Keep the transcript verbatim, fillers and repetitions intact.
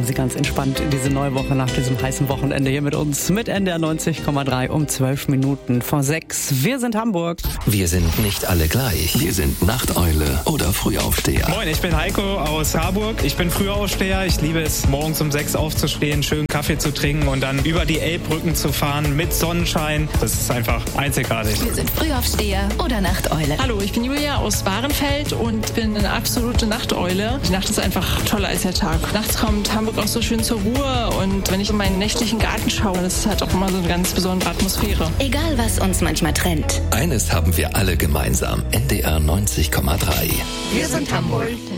Kommen Sie ganz entspannt in diese neue Woche nach diesem heißen Wochenende hier mit uns. Mit N D R neunzig Komma drei um zwölf Minuten vor sechs. Wir sind Hamburg. Wir sind nicht alle gleich. Wir sind Nachteule oder Frühaufsteher. Moin, ich bin Heiko aus Harburg. Ich bin Frühaufsteher. Ich liebe es, morgens um sechs aufzustehen, schön Kaffee zu trinken und dann über die Elbbrücken zu fahren mit Sonnenschein. Das ist einfach einzigartig. Wir sind Frühaufsteher oder Nachteule. Hallo, ich bin Julia aus Bahrenfeld und bin eine absolute Nachteule. Die Nacht ist einfach toller als der Tag. Nachts kommt Hamburg auch so schön zur Ruhe und wenn ich in meinen nächtlichen Garten schaue, das ist halt auch immer so eine ganz besondere Atmosphäre. Egal, was uns manchmal trennt. Eines haben wir alle gemeinsam. N D R neunzig Komma drei. Wir sind Hamburg.